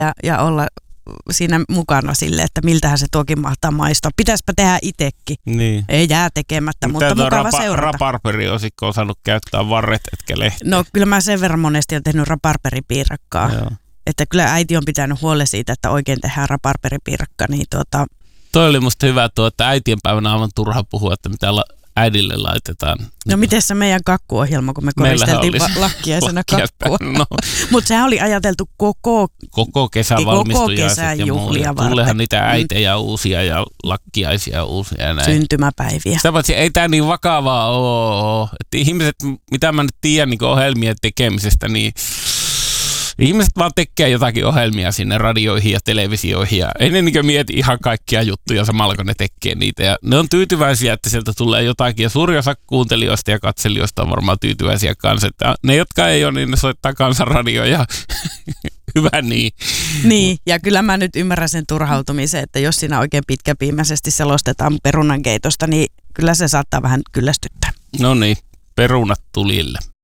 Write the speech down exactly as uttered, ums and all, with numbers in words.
ja, ja olla siinä mukana sille, että miltähän se tuokin mahtaa maistua. Pitäisipä tehdä itsekin. Niin. Ei jää tekemättä, Mut mutta mukava rapa, seurata. Raparperi-osikko osannut käyttää varret, etkä lehteä. No kyllä mä sen verran monesti olen tehnyt raparperipiirakkaa. Joo. Että kyllä äiti on pitänyt huolen siitä, että oikein tehdään raparperipiirakka. Niin tuota... Toi oli musta hyvä tuo, että äitien päivänä aivan turha puhua, että mitä la- äidille laitetaan. No miten se meidän kakkuohjelma, kun me koristeltiin va- lakkiaisena kakkua. No. Mutta sehän oli ajateltu koko, koko kesän valmistujaiset ja juhlia muuta. Tullehan niitä äitejä uusia ja lakkiaisia uusia ja näin. Syntymäpäiviä. Sitä paitsi ei tää niin vakavaa ole. Että ihmiset, mitä mä nyt tiedän niin ohjelmien tekemisestä, niin ihmiset vaan tekee jotakin ohjelmia sinne radioihin ja televisioihin ja ei ne niin mieti ihan kaikkia juttuja samalla, kun ne tekee niitä. Ja ne on tyytyväisiä, että sieltä tulee jotakin ja suuri osa kuuntelijoista ja katselijoista on varmaan tyytyväisiä kanssa. Että ne, jotka ei ole, niin ne soittaa Kansanradioa ja hyvä niin. Niin, ja kyllä mä nyt ymmärrän sen turhautumisen, että jos siinä oikein pitkäpiimäisesti selostetaan perunankeitosta, niin kyllä se saattaa vähän kyllästyttää. No niin, perunat tulille.